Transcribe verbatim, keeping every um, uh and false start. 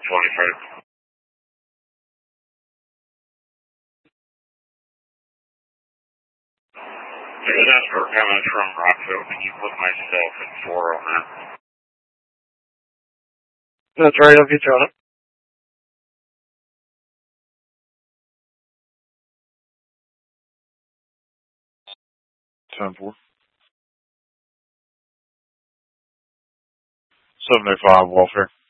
twenty-five. There's an escort coming from Rockville. Can you put myself in four on that? That's right, I'll get you on it. ten four. seven oh five, welfare.